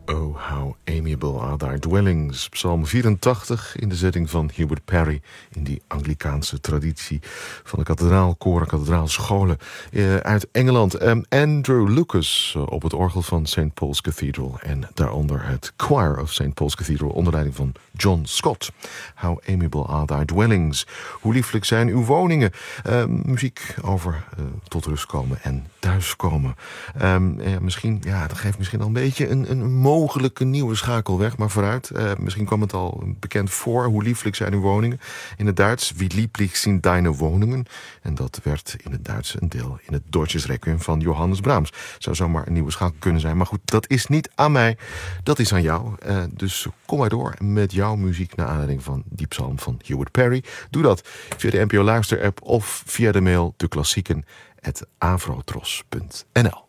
Oh, how amiable are thy dwellings. Psalm 84 in de zetting van Hubert Parry in die Anglikaanse traditie van de kathedraalkoren, kathedraalscholen uit Engeland. Andrew Lucas op het orgel van St. Paul's Cathedral en daaronder het Choir of St. Paul's Cathedral onder leiding van John Scott. How amiable are thy dwellings. Hoe lieflijk zijn uw woningen. Muziek over tot rust komen en thuiskomen. Misschien, ja, dat geeft misschien al een beetje een mogelijke nieuwe schakelweg, maar vooruit. Misschien kwam het al bekend voor. Hoe lieflijk zijn uw woningen. In het Duits, wie lieblich sind deine Wohnungen. En dat werd in het Duits een deel in het Deutsches Requiem van Johannes Brahms. Zou zomaar een nieuwe schakel kunnen zijn. Maar goed, dat is niet aan mij. Dat is aan jou. Dus kom maar door met jouw muziek naar aanleiding van die psalm van Hubert Parry. Doe dat via de NPO Luister app of via de mail deklassieken@avrotros.nl.